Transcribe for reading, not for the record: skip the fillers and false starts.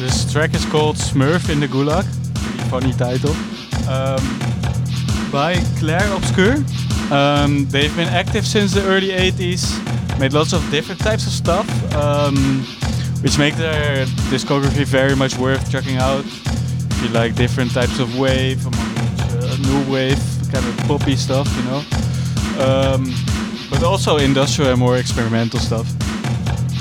this track is called Smurf in the Gulag. Pretty funny title. By Claire Obscure. They've been active since the early 80s. Made lots of different types of stuff, which make their discography very much worth checking out. If you like different types of wave, among which new wave, kind of poppy stuff, you know. But also industrial and more experimental stuff.